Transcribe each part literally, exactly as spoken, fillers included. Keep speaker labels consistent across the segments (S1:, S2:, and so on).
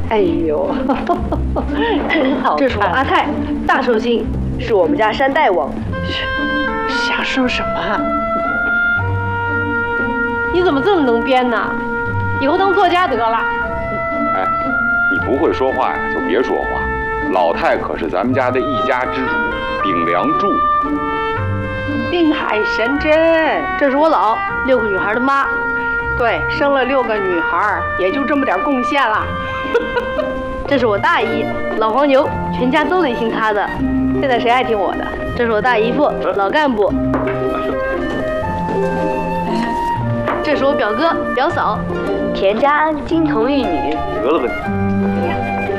S1: 哎呦，真好看！
S2: 这是我阿泰，大寿星，是我们家山大王。
S1: 瞎说什么啊？
S2: 你怎么这么能编呢？以后当作家得了。
S3: 哎，你不会说话呀，就别说话。老太可是咱们家的一家之主，顶梁柱。
S1: 定海神针，
S2: 这是我姥，六个女孩的妈。
S1: 对，生了六个女孩，也就这么点贡献了。
S2: 这是我大姨，老黄牛，全家都得听她的。现在谁爱听我的？这是我大姨夫，老干部。这是我表哥、表嫂，田家安，金童玉女。
S3: 得了吧你！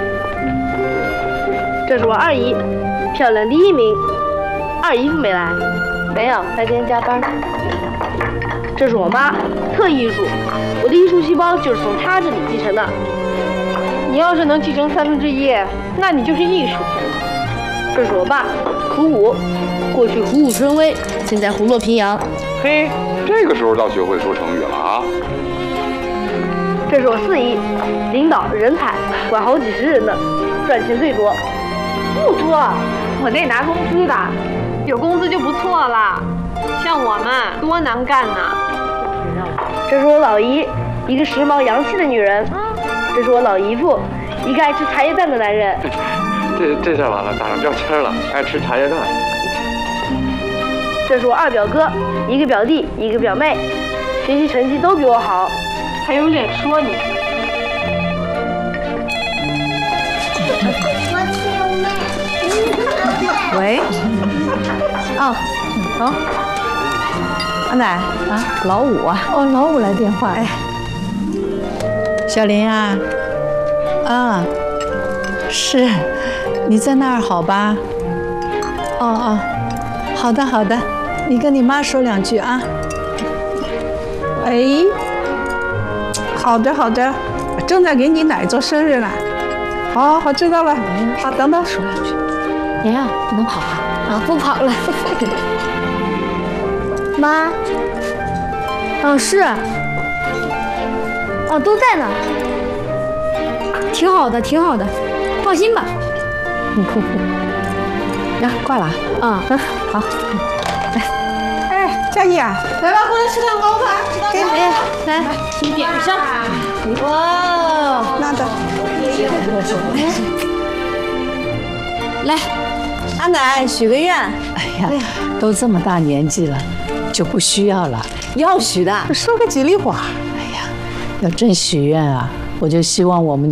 S2: 这是我二姨，漂亮第一名。二姨夫没来，没有，在今天加班。这是我妈，特艺术，我的艺术细胞就是从她这里继承的。
S1: 你要是能继承三分之一，那你就是艺术天才。
S2: 这是我爸，虎舞，过去虎舞春威，现在虎落平阳。
S3: 嘿，这个时候倒学会说成语了啊！
S2: 这是我四姨，领导人才，管好几十人呢，赚钱最多。
S1: 不多，我那拿工资的，有工资就不错了。像我们多难干呐！
S2: 这是我老姨，一个时髦洋气的女人。这是我老姨夫，一个爱吃茶叶蛋的男人。
S4: 这这下完了，打上标签了，爱吃茶叶蛋。
S2: 这是我二表哥，一个表弟，一个表妹，学习成绩都比我好，
S1: 还有脸说你？
S5: 喂，哦，好，阿奶啊，老五啊，哦，老五来电话，哎，小林啊，啊，是，你在那儿好吧？哦哦，好的好的，你跟你妈说两句啊。哎，好的好的，正在给你奶做生日呢。好好知道了，好，等等说两句。
S6: 娘娘，不能跑了啊！不跑了。妈，哦是，哦都在呢，挺好的，挺好的，放心吧。
S5: 你哭哭。呀，挂了啊。
S6: 啊，
S5: 嗯，好。来，哎，佳怡啊，来吧，过来吃蛋糕吧。给你，
S6: 来，你点上。
S5: 哇，那的。
S6: 来。
S5: 阿奶许个愿，哎呀，都这么大年纪了，就不需要了。要许的，说个吉利话。哎呀，要真许愿啊，我就希望我们